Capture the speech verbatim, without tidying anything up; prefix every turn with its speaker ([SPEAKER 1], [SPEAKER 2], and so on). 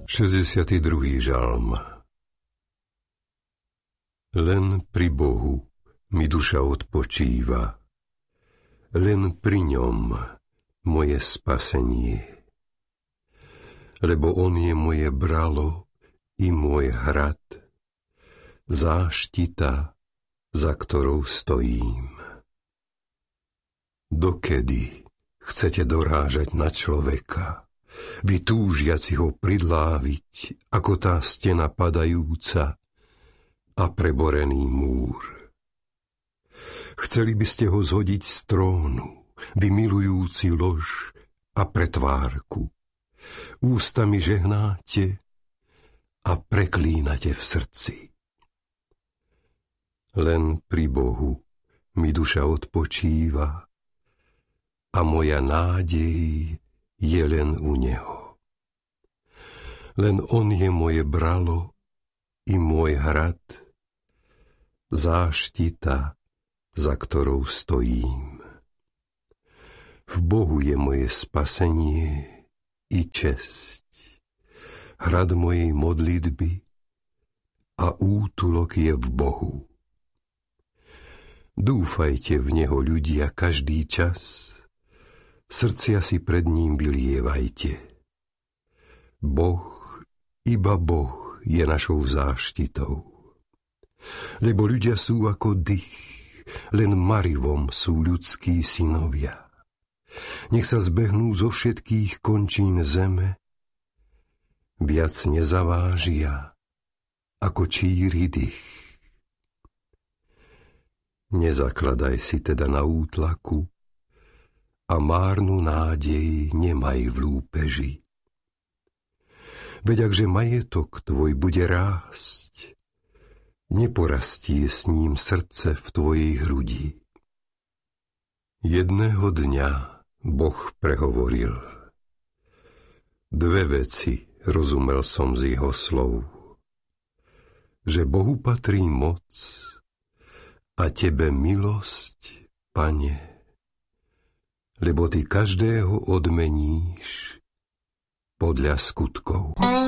[SPEAKER 1] šesťdesiaty druhý žalm. Len pri Bohu mi duša odpočíva, len pri ňom moje spasenie. Lebo on je moje bralo i môj hrad, záštita, za ktorou stojím. Dokedy chcete dorážať na človeka, vy túžiaci ho pridláviť, ako tá stena padajúca a preborený múr? Chceli by ste ho zhodiť z trónu, vy milujúci lož a pretvárku. Ústami žehnáte a preklínate v srdci. Len pri Bohu mi duša odpočíva a moja nádej je len u Neho. Len On je moje bralo i môj hrad, záštita, za ktorou stojím. V Bohu je moje spasenie i česť, hrad mojej modlitby a útulok je v Bohu. Dúfajte v Neho, ľudia, každý čas, srdcia si pred ním vylievajte. Boh, iba Boh je našou záštitou. Lebo ľudia sú ako dých, len marivom sú ľudskí synovia. Nech sa zbehnú zo všetkých končín zeme, viac nezavážia ako číri dých. Nezakladaj si teda na útlaku a márnu nádej nemaj v lúpeži. Veď akže majetok tvoj bude rásť, neporastie s ním srdce v tvojej hrudi. Jedného dňa Boh prehovoril. Dve veci rozumel som z jeho slov. Že Bohu patrí moc a tebe milosť, Pane, lebo ty každého odmeníš podľa skutkov.